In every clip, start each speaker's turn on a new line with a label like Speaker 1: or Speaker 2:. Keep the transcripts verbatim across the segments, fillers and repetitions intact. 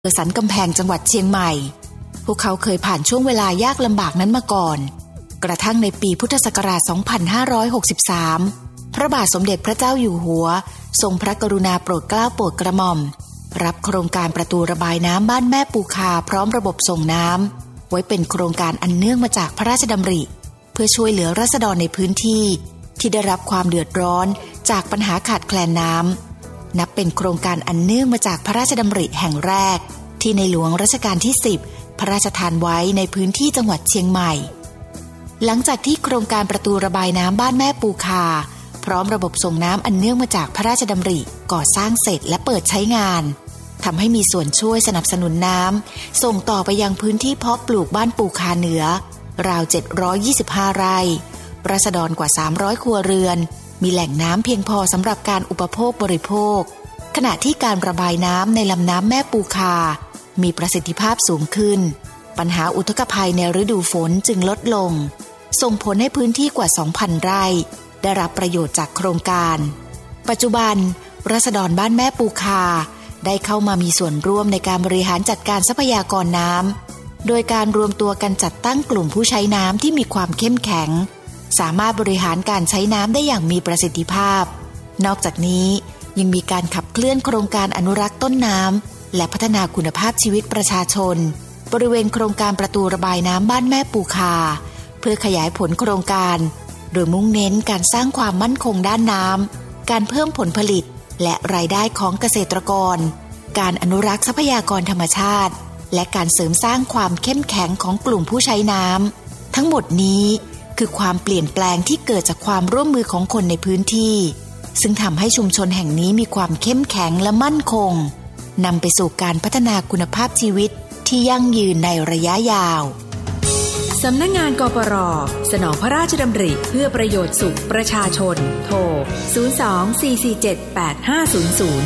Speaker 1: อำเภอสันกำแพงจังหวัดเชียงใหม่พวกเขาเคยผ่านช่วงเวลายากลำบากนั้นมาก่อนกระทั่งในปีพุทธศักราช สองพันห้าร้อยหกสิบสาม พระบาทสมเด็จพระเจ้าอยู่หัวทรงพระกรุณาโปรดเกล้าโปรดกระหม่อมรับโครงการประตูระบายน้ำบ้านแม่ปูคาพร้อมระบบส่งน้ำไว้เป็นโครงการอันเนื่องมาจากพระราชดำริเพื่อช่วยเหลือราษฎรในพื้นที่ที่ได้รับความเดือดร้อนจากปัญหาขาดแคลนน้ำนับเป็นโครงการอันเนื่องมาจากพระราชดำริแห่งแรกที่ในหลวงรัชกาลที่สิบพระราชทานไว้ในพื้นที่จังหวัดเชียงใหม่หลังจากที่โครงการประตูระบายน้ำบ้านแม่ปูคาพร้อมระบบส่งน้ำอันเนื่องมาจากพระราชดำริก่อสร้างเสร็จและเปิดใช้งานทำให้มีส่วนช่วยสนับสนุนน้ำส่งต่อไปยังพื้นที่เพาะปลูกบ้านปูคาเหนือราวเจ็ดร้อยยี่สิบห้าไร่ราษฎรกว่าสามร้อยครัวเรือนมีแหล่งน้ำเพียงพอสำหรับการอุปโภคบริโภคขณะที่การระบายน้ำในลำน้ำแม่ปูคามีประสิทธิภาพสูงขึ้นปัญหาอุทกภัยในฤดูฝนจึงลดลงส่งผลให้พื้นที่กว่า สองพัน ไร่ได้รับประโยชน์จากโครงการปัจจุบันราษฎรบ้านแม่ปูคาได้เข้ามามีส่วนร่วมในการบริหารจัดการทรัพยากรน้ำโดยการรวมตัวกันจัดตั้งกลุ่มผู้ใช้น้ำที่มีความเข้มแข็งสามารถบริหารการใช้น้ำได้อย่างมีประสิทธิภาพนอกจากนี้ยังมีการขับเคลื่อนโครงการอนุรักษ์ต้นน้ำและพัฒนาคุณภาพชีวิตประชาชนบริเวณโครงการประตูระบายน้ำบ้านแม่ปูคาเพื่อขยายผลโครงการโดยมุ่งเน้นการสร้างความมั่นคงด้านน้ำการเพิ่มผลผลิตและรายได้ของเกษตรกรการอนุรักษ์ทรัพยากรธรรมชาติและการเสริมสร้างความเข้มแข็งของกลุ่มผู้ใช้น้ำทั้งหมดนี้คือความเปลี่ยนแปลงที่เกิดจากความร่วมมือของคนในพื้นที่ซึ่งทำให้ชุมชนแห่งนี้มีความเข้มแข็งและมั่นคงนำไปสู่การพัฒนาคุณภาพชีวิตที่ยั่งยืนในระยะยาว
Speaker 2: สำนักงานกปร.สนองพระราชดำริเพื่อประโยชน์สุขประชาชนโทรศูนย์ สอง สี่ สี่ เจ็ด แปด ห้า ศูนย์ ศูนย์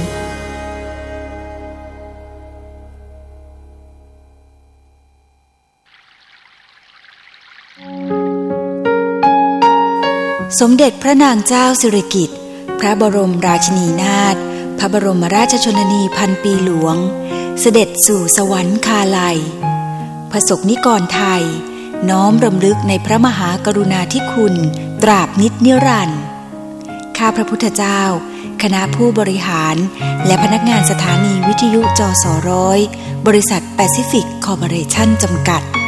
Speaker 1: สมเด็จพระนางเจ้าสิริกิติ์พระบรมราชินีนาถพระบรมราชชนนีพันปีหลวงเสด็จสู่สวรรคาลัยประสบนิกรไทยน้อมรำลึกในพระมหากรุณาธิคุณตราบนิจนิรันดร์ข้าพระพุทธเจ้าคณะผู้บริหารและพนักงานสถานีวิทยุจสร้อยบริษัทแปซิฟิกคอร์ปอเรชั่นจำกัด